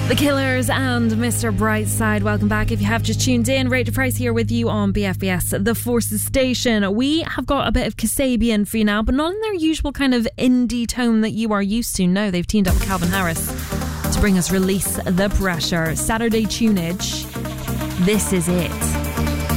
The Killers and Mr. Brightside. Welcome back. If you have just tuned in, Rachel Price here with you on BFBS The Forces Station. We have got a bit of Kasabian for you now, but not in their usual kind of indie tone that you are used to. No, they've teamed up with Calvin Harris to bring us Release the Pressure. Saturday tunage. This is it.